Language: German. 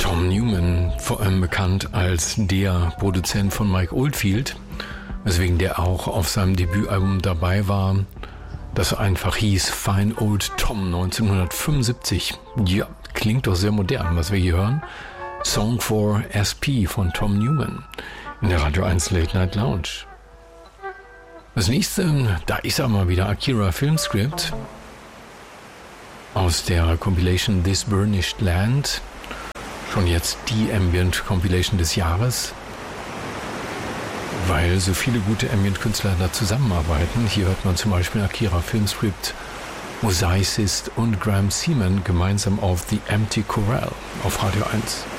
Tom Newman, vor allem bekannt als der Produzent von Mike Oldfield, weswegen der auch auf seinem Debütalbum dabei war, das einfach hieß Fine Old Tom 1975. Ja, klingt doch sehr modern, was wir hier hören. Song for SP von Tom Newman in der Radio 1 Late Night Lounge. Das nächste, da ist aber mal wieder Akira Filmscript aus der Compilation This Burnished Land. Schon jetzt die Ambient Compilation des Jahres, weil so viele gute Ambient-Künstler da zusammenarbeiten. Hier hört man zum Beispiel Akira Filmscript, Mosaicist und Graham Seaman gemeinsam auf The Empty Corral auf Radio 1.